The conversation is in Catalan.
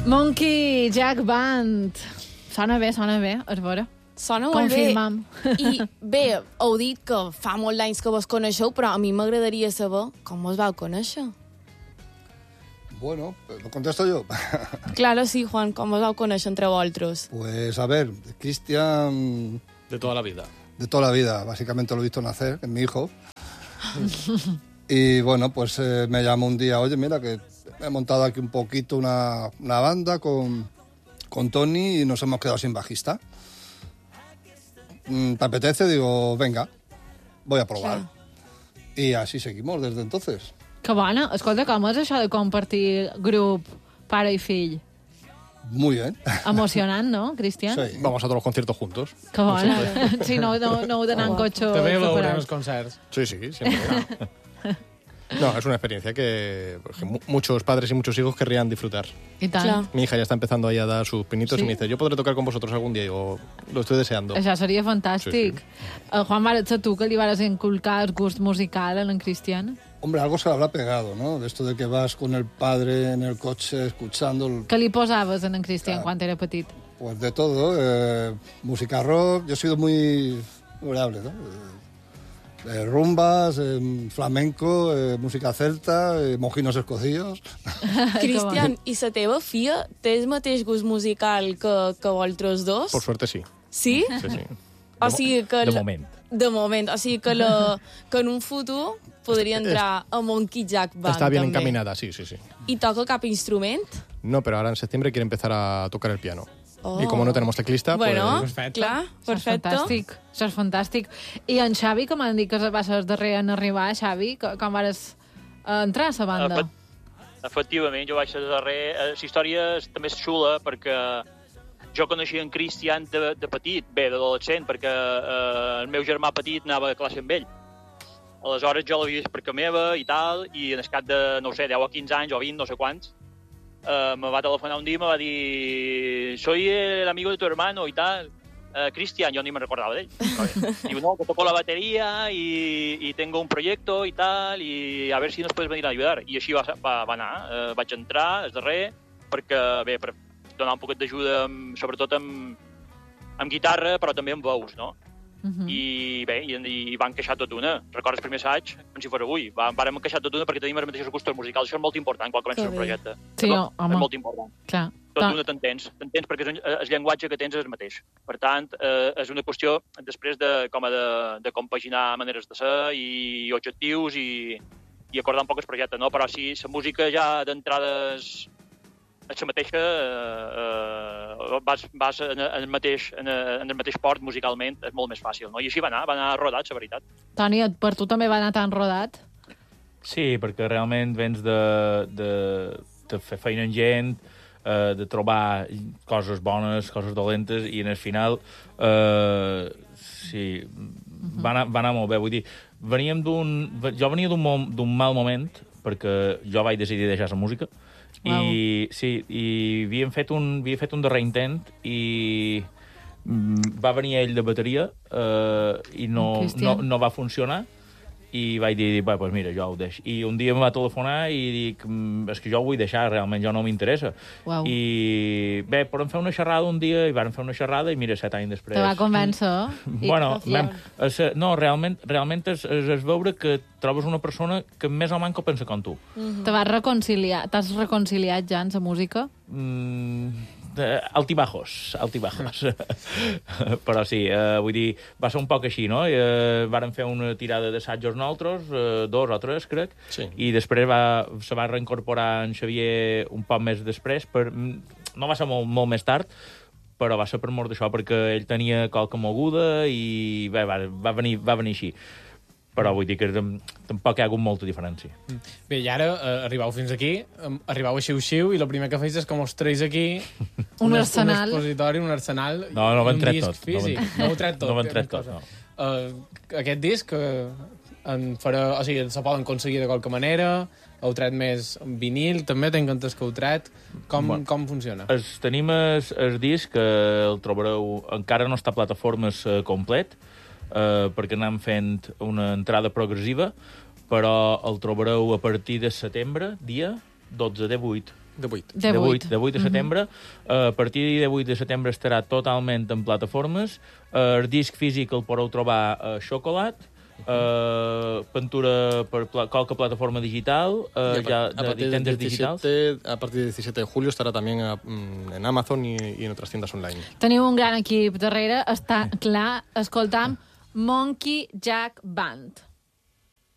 Monkey Jack Band. Sona bé, és vera. Sona molt Confirmam. bé. I bé, heu dit que fa molt d'anys que vos coneixeu, però a mi m'agradaria saber com vos vau conèixer. Bueno, lo contesto yo. Claro, sí, Juan, com vos vau conèixer entre vosaltres? Pues a ver, Cristian... De toda la vida. De toda la vida, básicamente lo he visto nacer, es mi hijo. Y bueno, pues me llamó un día, oye, mira, que he montado aquí un poquito una banda con Tony y nos hemos quedado sin bajista. ¿Te apetece? Digo, venga, voy a probar. Clar. Y así seguimos desde entonces. Que bona. Escolta, com és això de compartir grup, pare i fill? Muy bien. Emocionant, no, Cristian? Sí. Vamos a todos los conciertos juntos. Que bona. Sí, no heu d'anar en cotxe També veurem separats. els concerts. Sí, siempre. No, es una experiencia que muchos padres y muchos hijos querrían disfrutar. I tant. Clar. Mi hija ya está empezando ahí a dar sus pinitos Sí. y me dice, yo podré tocar con vosotros algún día. Y digo, lo estoy deseando. Això seria fantàstic. Juan, vares ser tu que li vares inculcar el gust musical en Cristian? Hombre, algo se le habrá pegado, ¿no? De esto de que vas con el padre en el coche escuchando... Què li posaves en Cristian quan era petit? Pues de todo, música rock, yo he sido muy variable, ¿no? Rumbas, flamenco, música celta, mojinos escocillos. Cristian, i la teva filla té el mateix gust musical que vosaltres dos? Por suerte sí. Sí? Sí, sí. O sigui que... De moment. De moment. O sigui que en un futur podria entrar a Monkey Jack Band. Está bien també. encaminada, sí. I toca cap instrument? No, pero ahora en septiembre quiere empezar a tocar el piano. Oh. Y como no tenemos teclista, Bueno, pues... Perfecte. clar, perfecte. Això és fantàstic. I en Xavi, que m'han dit que va ser el darrer en arribar, Xavi, com vares entrar a la banda? Efectivament, jo vaig ser darrer. La història també és xula perquè jo coneixia en Cristian de petit, bé, d'adolescent, perquè el meu germà petit anava a classe amb ell. Aleshores jo l'havia vist per casa meva i tal, i en el cap de, no sé, 10 o 15 anys o 20, no sé quants, me va telefonar un dia i me va dir soy el amigo de tu hermano y tal. Cristian, yo ni me recordaba de él. Digo, no, que toco la batería y tengo un proyecto y tal, y a ver si nos puedes venir a ayudar. I així va anar. Vaig entrar, el darrer, perquè, bé, per donar un poquet d'ajuda, sobretot amb guitarra, però també amb veus, no? I bé, i van queixar tot una. Recordes el primer assaig, com si fos avui. Vàrem queixar tot una perquè tenim els mateixos gustos musicals. Això és molt important quan comences un projecte. Sí, no? home. És molt important. Clar. Tot una t'entens perquè el llenguatge que tens és el mateix. Per tant, és una qüestió després de compaginar maneres de ser i objectius i acordar un poc el projecte, no? Però si la música ja d'entrada és la mateixa, vas en el mateix port musicalment, és molt més fàcil, no? I així va anar rodat, la veritat. Toni, per tu també va anar tan rodat? Sí, perquè realment vens de fer feina amb gent, de trobar coses bones, coses dolentes, i en el final sí, va anar molt bé. Vull dir, jo venia d'un mal moment, perquè jo vaig decidir deixar la música, i sí, i havíem fet un darrer intent i va venir ell de bateria i no va funcionar, i vaig dir, pues mira, jo ho deixo. I un dia em va telefonar i dic, és que jo ho vull deixar, realment, jo no m'interessa. Uau. I bé, podem fer una xerrada un dia, i vàrem fer una xerrada, i mira, 7 anys després... Te va convèncer? Bueno, no, realment és veure que trobes una persona que més o menys pensa com tu. Te vas reconciliar? T'has reconciliat ja en la música? Altibajos. Però sí, vull dir, va ser un poc així, no? Vàrem fer una tirada d'assajos nosaltres, 2 o 3, crec, sí. I després se va reincorporar en Xavier un poc més després, no va ser molt més tard, però va ser per mort d'això, perquè ell tenia qualque moguda i bé, va venir així. Però vull dir que tampoc hi ha hagut molta diferència. Bé, i ara arribau fins aquí, arribau a Xiu-Xiu, i el primer que feis és que mos treis aquí un arsenal. Un expositori, un arsenal, no ho hem tret tot. No ho tret tot. No ho hem tret tot, no. Aquest disc o sigui, se poden aconseguir de qualque manera, heu tret més vinil, també tenc entès que heu tret. Com funciona? Tenim el disc, que el trobareu, encara no està a plataformes complet, perquè anem fent una entrada progressiva, però el trobareu a partir de setembre, dia 12 de 8. De 8. De 8. De 8 de setembre. A partir de 8 de setembre estarà totalment en plataformes. El disc físic el podeu trobar a Xocolat, pintura per qualque plataforma digital, de tiendas digitals. A partir del 17 de julio estará también en Amazon y en otras tiendas online. Teniu un gran equip darrere, està clar. Escoltam Monkey Jack Band.